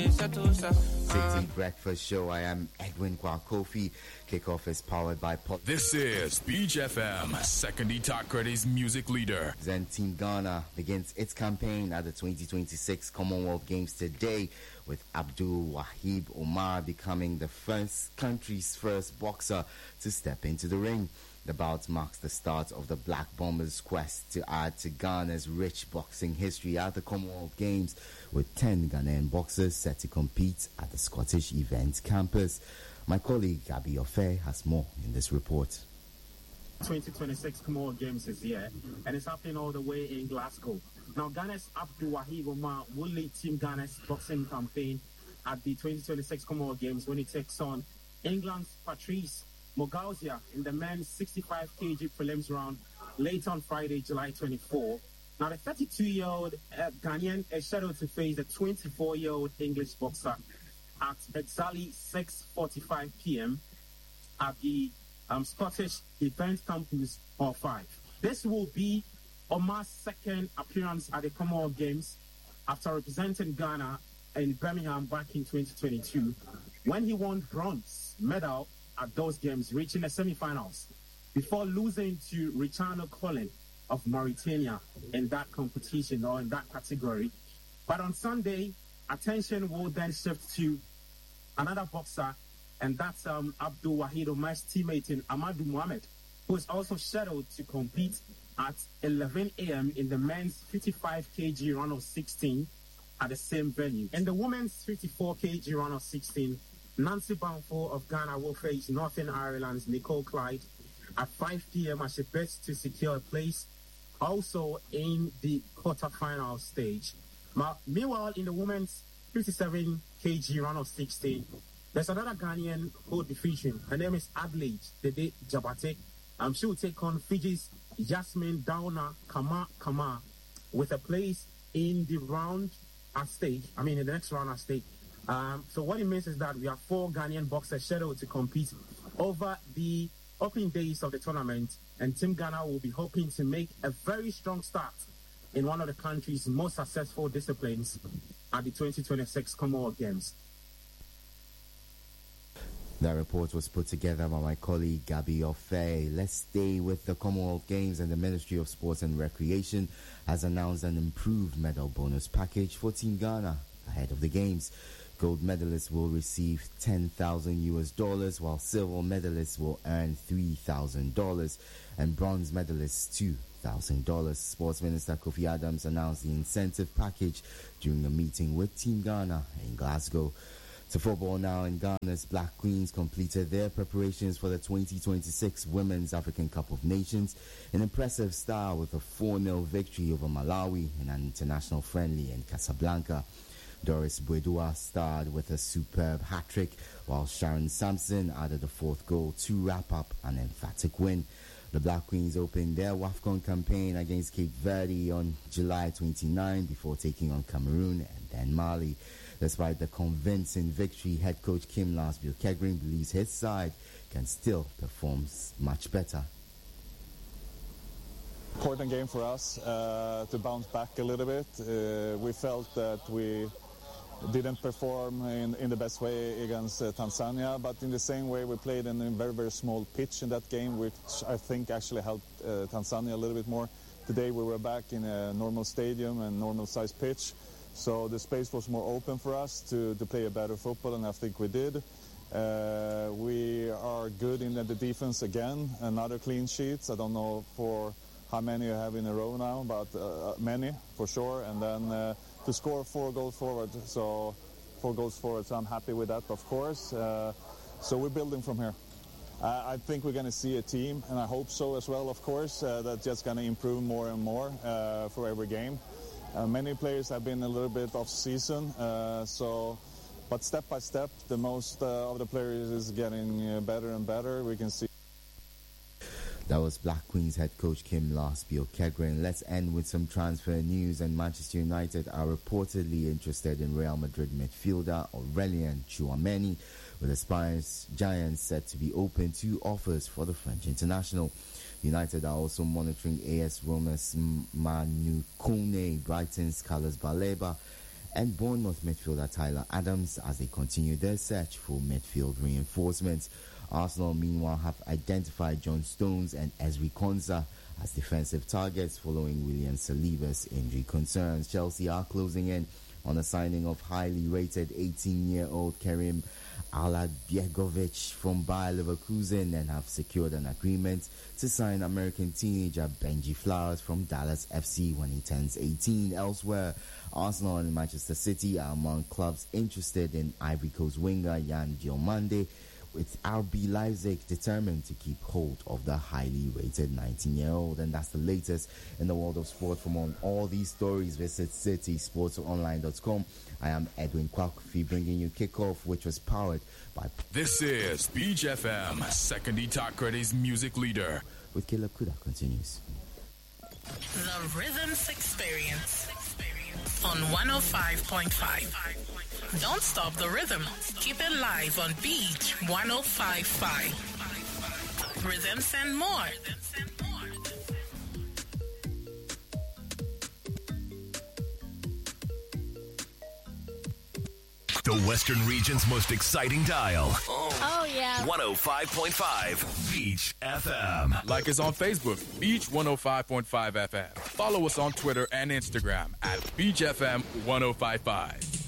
City Breakfast Show. I am Edwin Kwakofi. Kickoff is powered by This is Beach FM, Second Itakre's music leader. Then Team Ghana begins its campaign at the 2026 Commonwealth Games today, with Abdul Wahib Omar becoming the country's first boxer to step into the ring. The bout marks the start of the Black Bombers' quest to add to Ghana's rich boxing history at the Commonwealth Games, with 10 Ghanaian boxers set to compete at the Scottish Event Campus. My colleague Gabi Ofe has more in this report. 2026 Commonwealth Games is here, and it's happening all the way in Glasgow. Now, Ghana's Abdul Wahib Omar will lead Team Ghana's boxing campaign at the 2026 Commonwealth Games when he takes on England's Patrice Mogauzia in the men's 65 kg prelims round late on Friday, July 24. Now, the 32-year-old Ghanaian is scheduled to face the 24-year-old English boxer at exactly 6:45 p.m. at the Scottish Event Campus Hall 5. This will be Omar's second appearance at the Commonwealth Games after representing Ghana in Birmingham back in 2022, when he won bronze medal at those games, reaching the semi-finals before losing to Richano Collin of Mauritania in that competition or in that category. But on Sunday, attention will then shift to another boxer, and that's Abdul Wahid Omar's teammate in Amadou Mohamed, who is also scheduled to compete at 11 a.m. in the men's 55 kg round of 16 at the same venue. In the women's 54 kg round of 16, Nancy Banfo of Ghana will face Northern Ireland's Nicole Clyde at 5 p.m. as she bids to secure a place also in the quarterfinal stage. Meanwhile, in the women's 57 kg round of 16, there's another Ghanaian who will be featuring. Her name is Adelaide Dede Jabate. She will take on Fiji's Yasmin Dauna Kama with a place in the round at stake. In the next round at stake. So what it means is that we have 4 Ghanaian boxers scheduled to compete over the opening days of the tournament, and Team Ghana will be hoping to make a very strong start in one of the country's most successful disciplines at the 2026 Commonwealth Games. That report was put together by my colleague Gabi Ofe. Let's stay with the Commonwealth Games, and the Ministry of Sports and Recreation has announced an improved medal bonus package for Team Ghana ahead of the Games. Gold medalists will receive $10,000 while silver medalists will earn $3,000 and bronze medalists $2,000. Sports Minister Kofi Adams announced the incentive package during a meeting with Team Ghana in Glasgow. To football now, and Ghana's Black Queens completed their preparations for the 2026 Women's African Cup of Nations in impressive style with a 4-0 victory over Malawi in an international friendly in Casablanca. Doris Bwedua starred with a superb hat-trick, while Sharon Sampson added a 4th goal to wrap up an emphatic win. The Black Queens opened their WAFCON campaign against Cape Verde on July 29 before taking on Cameroon and then Mali. Despite the convincing victory, head coach Kim Lasbiel-Kegrin believes his side can still perform much better. Important game for us to bounce back a little bit. We felt that we didn't perform in the best way against Tanzania, but in the same way we played in a very, very small pitch in that game, which I think actually helped Tanzania a little bit more. Today we were back in a normal stadium and normal size pitch, so the space was more open for us to play a better football, and I think we did. We are good in the defense again, another clean sheets. I don't know for how many you have in a row now, but many for sure. And then to score 4 goals forward, so 4 goals forward, so I'm happy with that, of course. So we're building from here. I think we're going to see a team, and I hope so as well, of course, that's just going to improve more and more for every game. Many players have been a little bit off season, but step by step, the most of the players is getting better and better. We can see. That was Black Queens head coach Kim Lasbiel-Kegrin. Let's end with some transfer news, and Manchester United are reportedly interested in Real Madrid midfielder Aurelien Tchouameni, with the Spanish Giants set to be open to offers for the French international. United are also monitoring AS Roma's Manu Kone, Brighton's Carlos Baleba, and Bournemouth midfielder Tyler Adams as they continue their search for midfield reinforcements. Arsenal, meanwhile, have identified John Stones and Ezri Konsa as defensive targets following William Saliba's injury concerns. Chelsea are closing in on the signing of highly rated 18-year-old Kerim Alabjegovic from Bayer Leverkusen and have secured an agreement to sign American teenager Benji Flowers from Dallas FC when he turns 18. Elsewhere, Arsenal and Manchester City are among clubs interested in Ivory Coast winger Yan Diomande, with RB Leipzig determined to keep hold of the highly rated 19-year-old. And that's the latest in the world of sport. From all these stories, visit citysportsonline.com. I am Edwin Kwakfi bringing you Kickoff, which was powered by... This is Beach FM, Second Itakredi's music leader. With Caleb Kuda continues. The Rhythms Experience on 105.5. Don't stop the rhythm. Keep it live on Beach 105.5. Rhythms and more. The Western region's most exciting dial. Oh, yeah. 105.5 Beach FM. Like us on Facebook, Beach 105.5 FM. Follow us on Twitter and Instagram at Beach FM 1055.